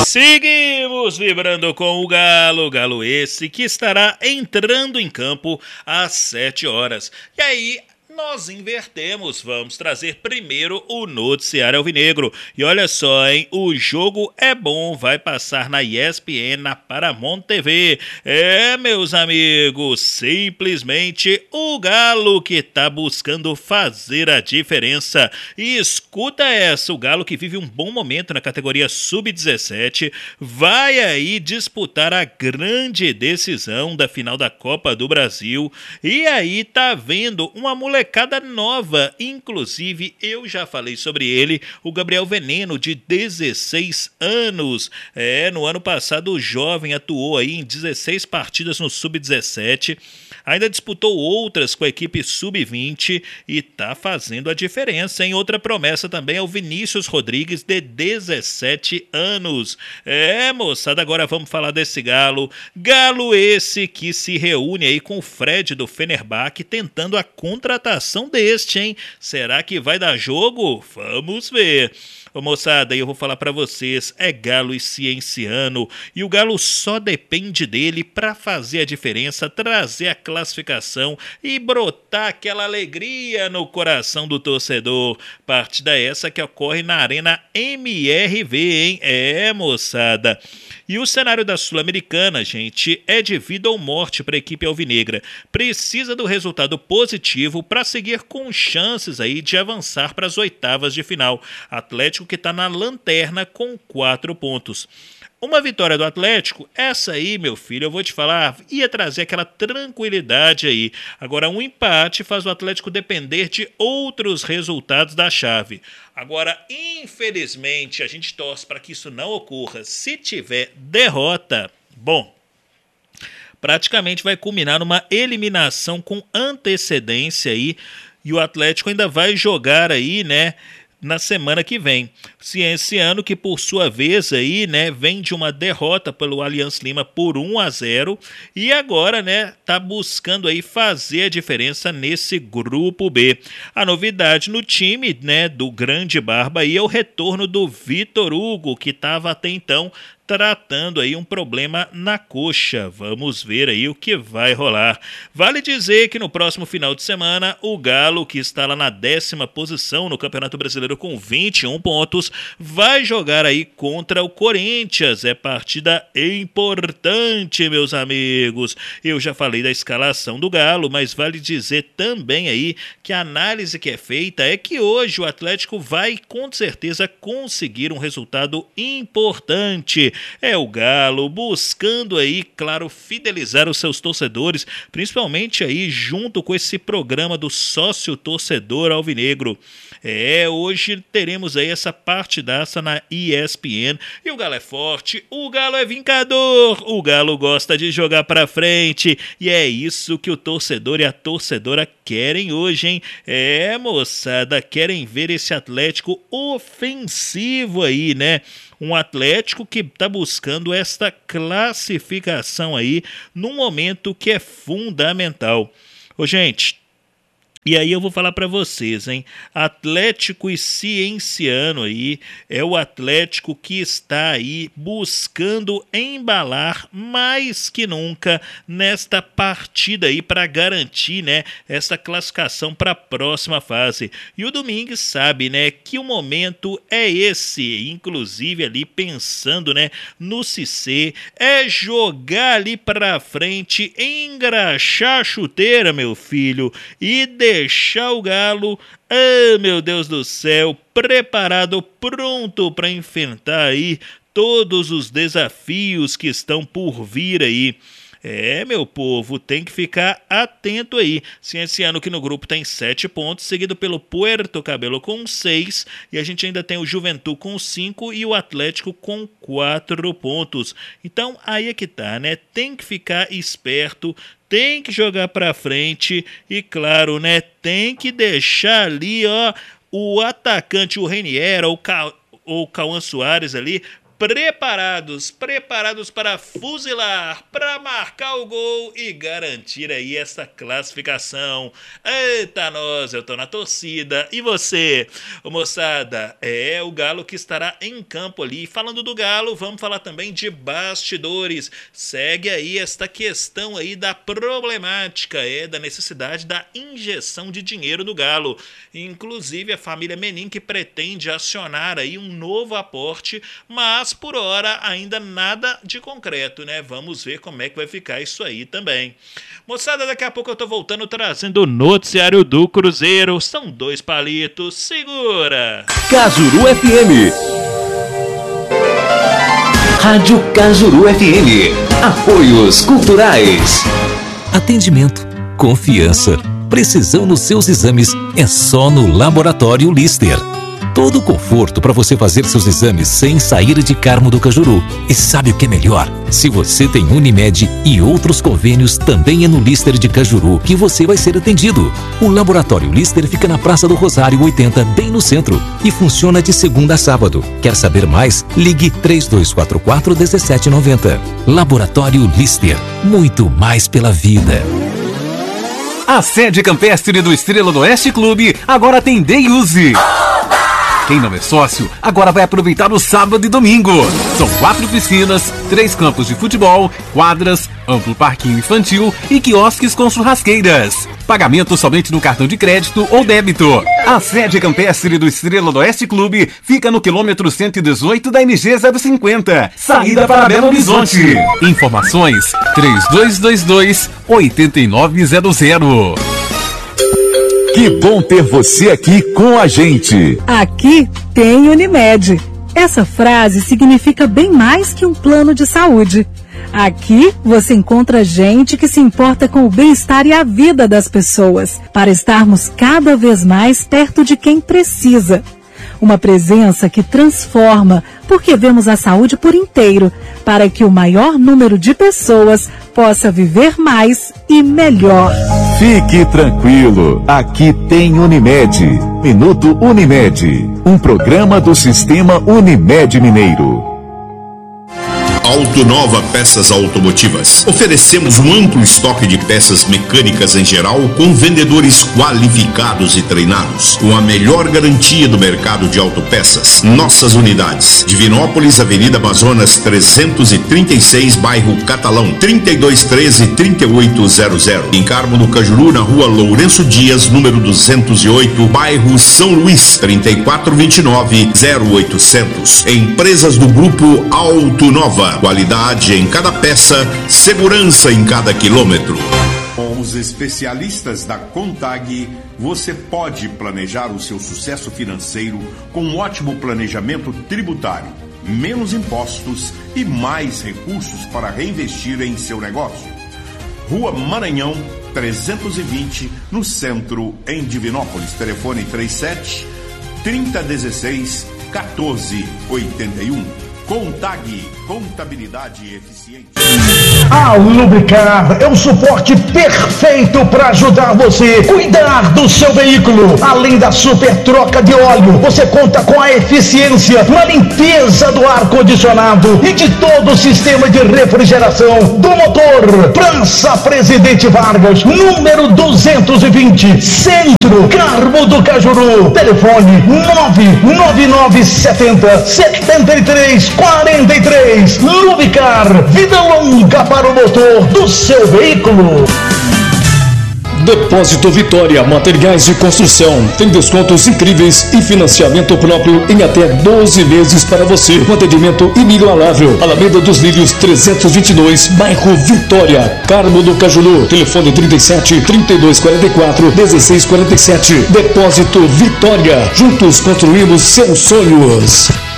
Seguimos vibrando com o Galo esse que estará entrando em campo às 7 horas. E aí, nós invertemos, vamos trazer primeiro o noticiário alvinegro. E olha só, hein, o jogo é bom, vai passar na ESPN, na Paramount TV. Meus amigos, simplesmente o Galo que tá buscando fazer a diferença. E escuta essa, o Galo que vive um bom momento na categoria Sub-17, vai aí disputar a grande decisão da final da Copa do Brasil. E aí tá vendo uma molecada nova, inclusive eu já falei sobre ele, o Gabriel Veneno, de 16 anos. No ano passado o jovem atuou aí em 16 partidas no Sub-17, ainda disputou outras com a equipe Sub-20 e tá fazendo a diferença, hein? Outra promessa também é o Vinícius Rodrigues, de 17 anos. Moçada, agora vamos falar desse Galo esse que se reúne aí com o Fred do Fenerbahçe, tentando a contratação deste, hein? Será que vai dar jogo? Vamos ver. Ô moçada, eu vou falar pra vocês, é Galo e Cienciano, e o Galo só depende dele pra fazer a diferença, trazer a classificação e brotar aquela alegria no coração do torcedor. Partida essa que ocorre na Arena MRV, hein? Moçada. E o cenário da Sul-Americana, gente, é de vida ou morte para a equipe alvinegra. Precisa do resultado positivo para seguir com chances aí de avançar para as oitavas de final. Atlético que está na lanterna com 4 pontos. Uma vitória do Atlético, essa aí, meu filho, eu vou te falar, ia trazer aquela tranquilidade aí. Agora, um empate faz o Atlético depender de outros resultados da chave. Agora, infelizmente, a gente torce para que isso não ocorra. Se tiver derrota, bom, praticamente vai culminar numa eliminação com antecedência aí, e o Atlético ainda vai jogar aí, né, na semana que vem. Cienciano que por sua vez aí, né, vem de uma derrota pelo Aliança Lima por 1-0 e agora, né, tá buscando aí fazer a diferença nesse grupo B. A novidade no time, né, do Grande Barba aí é o retorno do Vitor Hugo, que estava até então tratando aí um problema na coxa. Vamos ver aí o que vai rolar. Vale dizer que no próximo final de semana, o Galo, que está lá na 10ª posição no Campeonato Brasileiro com 21 pontos, vai jogar aí contra o Corinthians. É partida importante, meus amigos. Eu já falei da escalação do Galo, mas vale dizer também aí que a análise que é feita é que hoje o Atlético vai com certeza conseguir um resultado importante. É o Galo buscando aí, claro, fidelizar os seus torcedores, principalmente aí junto com esse programa do sócio torcedor alvinegro. Hoje teremos aí essa partidaça na ESPN e o Galo é forte, o Galo é vincador, o Galo gosta de jogar pra frente e é isso que o torcedor e a torcedora querem hoje, hein? Moçada, querem ver esse Atlético ofensivo aí, né? Um Atlético que está buscando esta classificação aí num momento que é fundamental. Ô, gente, e aí eu vou falar para vocês, hein? Atlético e Cienciano aí é o Atlético que está aí buscando embalar mais que nunca nesta partida aí para garantir, né, essa classificação para a próxima fase. E o Domingues sabe, né, que o momento é esse, inclusive ali pensando, né, no CC, é jogar ali para frente, engraxar a chuteira, meu filho, e deixar o Galo, meu Deus do céu, preparado, pronto para enfrentar aí todos os desafios que estão por vir aí. Meu povo, tem que ficar atento aí. Cienciano que no grupo tem 7 pontos, seguido pelo Puerto Cabelo com 6, e a gente ainda tem o Juventude com 5 e o Atlético com 4 pontos. Então aí é que tá, né? Tem que ficar esperto, tem que jogar pra frente e, claro, né, tem que deixar ali, ó, o atacante, o Renier ou o Cauã Soares ali preparados para fuzilar, para marcar o gol e garantir aí essa classificação. Eita nós, eu tô na torcida. E você, moçada? É o Galo que estará em campo ali. Falando do Galo, vamos falar também de bastidores. Segue aí esta questão aí da problemática, da necessidade da injeção de dinheiro do Galo. Inclusive a família Menin que pretende acionar aí um novo aporte, mas por hora ainda nada de concreto, né? Vamos ver como é que vai ficar isso aí também. Moçada, daqui a pouco eu tô voltando trazendo o noticiário do Cruzeiro. São 2 palitos, segura! Cajuru FM. Rádio Cajuru FM. Apoios culturais. Atendimento, confiança, precisão nos seus exames é só no Laboratório Lister. Todo o conforto para você fazer seus exames sem sair de Carmo do Cajuru. E sabe o que é melhor? Se você tem Unimed e outros convênios, também é no Lister de Cajuru que você vai ser atendido. O Laboratório Lister fica na Praça do Rosário 80, bem no centro, e funciona de segunda a sábado. Quer saber mais? Ligue 3244-1790. Laboratório Lister, muito mais pela vida. A sede campestre do Estrela do Oeste Clube agora tem Day Use. Quem não é sócio, agora vai aproveitar o sábado e domingo. São 4 piscinas, 3 campos de futebol, quadras, amplo parquinho infantil e quiosques com churrasqueiras. Pagamento somente no cartão de crédito ou débito. A sede campestre do Estrela do Oeste Clube fica no quilômetro 118 da NG 050, saída para Belo Horizonte. Informações 3222-8900. Que bom ter você aqui com a gente. Aqui tem Unimed. Essa frase significa bem mais que um plano de saúde. Aqui você encontra gente que se importa com o bem-estar e a vida das pessoas, para estarmos cada vez mais perto de quem precisa. Uma presença que transforma, porque vemos a saúde por inteiro, para que o maior número de pessoas possa viver mais e melhor. Fique tranquilo, aqui tem Unimed. Minuto Unimed, um programa do Sistema Unimed Mineiro. Autonova Peças Automotivas. Oferecemos um amplo estoque de peças mecânicas em geral, com vendedores qualificados e treinados, com a melhor garantia do mercado de autopeças. Nossas unidades: Divinópolis, Avenida Amazonas 336, bairro Catalão, 3213-3800. Em Carmo do Cajuru, na Rua Lourenço Dias, número 208, bairro São Luís, 3429-0800. Empresas do Grupo Autonova. Qualidade em cada peça, segurança em cada quilômetro. Com os especialistas da Contag, você pode planejar o seu sucesso financeiro com um ótimo planejamento tributário, menos impostos e mais recursos para reinvestir em seu negócio. Rua Maranhão, 320, no centro, em Divinópolis. Telefone 37-3016-1481. Contag, contabilidade eficiente. A Lubricar é o suporte perfeito para ajudar você a cuidar do seu veículo. Além da super troca de óleo, você conta com a eficiência na limpeza do ar-condicionado e de todo o sistema de refrigeração do motor. Praça Presidente Vargas, número 220, Centro, Carmo do Cajuru. Telefone 99970-7343. Lubricar, vida longa para o motor do seu veículo. Depósito Vitória, materiais de construção. Tem descontos incríveis e financiamento próprio em até 12 meses para você. Um atendimento inigualável. Alameda dos Lírios 322, bairro Vitória, Carmo do Cajuru. Telefone 37-3244-1647. Depósito Vitória. Juntos construímos seus sonhos.